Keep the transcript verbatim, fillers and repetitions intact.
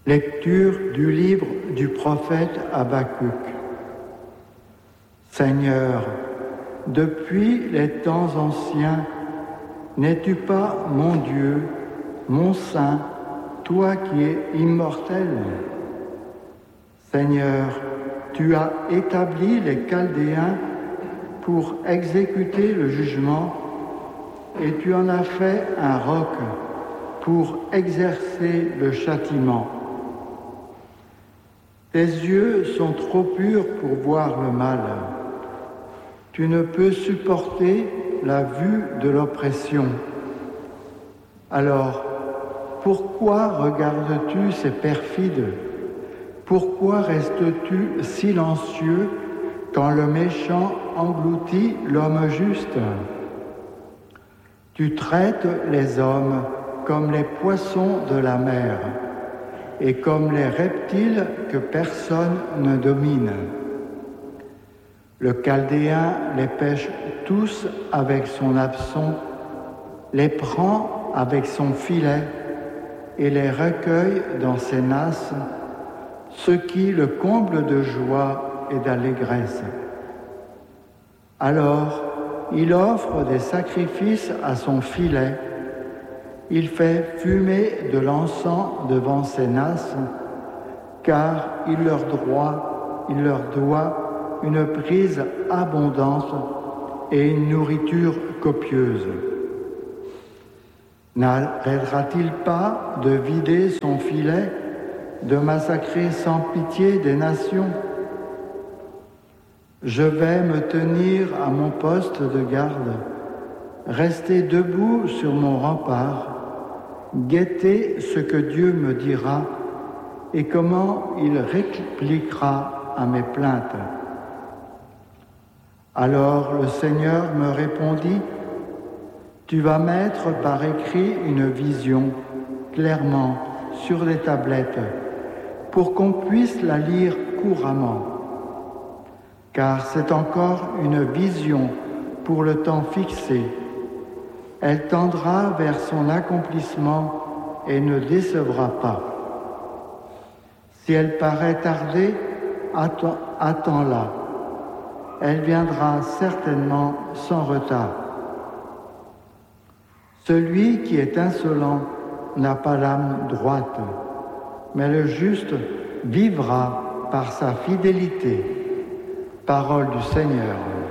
Lecture du livre du prophète Habakkuk. Seigneur, depuis les temps anciens, n'es-tu pas mon Dieu, mon Saint, toi qui es immortel? Seigneur, tu as établi les Chaldéens pour exécuter le jugement et tu en as fait un roc pour exercer le châtiment. Tes yeux sont trop purs pour voir le mal. Tu ne peux supporter la vue de l'oppression. Alors, pourquoi regardes-tu ces perfides? Pourquoi restes-tu silencieux quand le méchant engloutit l'homme juste? Tu traites les hommes comme les poissons de la mer et comme les reptiles que personne ne domine. Le Chaldéen les pêche tous avec son hameçon, les prend avec son filet et les recueille dans ses nasses, ce qui le comble de joie et d'allégresse. Alors, il offre des sacrifices à son filet, il fait fumer de l'encens devant ses nasses, car il leur doit, il leur doit une prise abondante et une nourriture copieuse. N'arrêtera-t-il pas de vider son filet, de massacrer sans pitié des nations? Je vais me tenir à mon poste de garde, rester debout sur mon rempart, guetter ce que Dieu me dira et comment il répliquera à mes plaintes. Alors le Seigneur me répondit, « Tu vas mettre par écrit une vision, clairement, sur les tablettes, pour qu'on puisse la lire couramment. Car c'est encore une vision pour le temps fixé. Elle tendra vers son accomplissement et ne décevra pas. Si elle paraît tarder, attends, attends-la. Elle viendra certainement sans retard. Celui qui est insolent n'a pas l'âme droite, mais le juste vivra par sa fidélité. Parole du Seigneur.